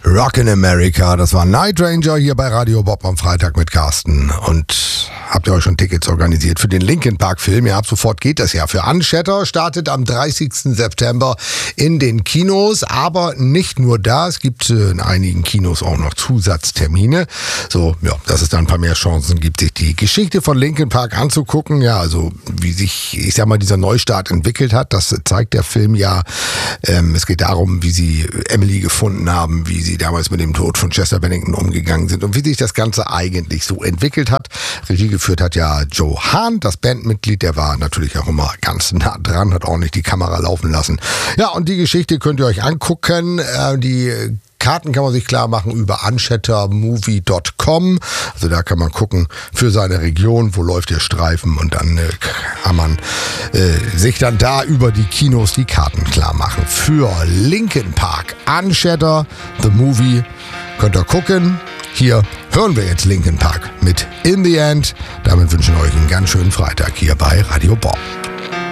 Rockin' America, das war Night Ranger hier bei Radio Bob am Freitag mit Carsten. Und habt ihr euch schon Tickets organisiert für den Linkin Park Film? Ja, ab sofort geht das ja. Für Unshatter startet am 30. September in den Kinos, aber nicht nur da. Es gibt in einigen Kinos auch noch Zusatztermine. So, ja, dass es dann ein paar mehr Chancen gibt, sich die Geschichte von Linkin Park anzugucken. Ja, also wie sich, ich sag mal, dieser Neustart entwickelt hat, das zeigt der Film ja. Es geht darum, wie sie Emily gefunden haben, wie sie damals mit dem Tod von Chester Bennington umgegangen sind und wie sich das Ganze eigentlich so entwickelt hat. Regie geführt hat ja Joe Hahn, das Bandmitglied, der war natürlich auch immer ganz nah dran, hat ordentlich die Kamera laufen lassen. Ja, und die Geschichte könnt ihr euch angucken. Die Karten kann man sich klar machen über unshattermovie.com. Also da kann man gucken für seine Region, wo läuft der Streifen, und dann kann man sich dann da über die Kinos die Karten klar machen. Für Linkin Park, Unshatter, The Movie, könnt ihr gucken. Hier hören wir jetzt Linkin Park mit In the End. Damit wünschen wir euch einen ganz schönen Freitag hier bei Radio Bob.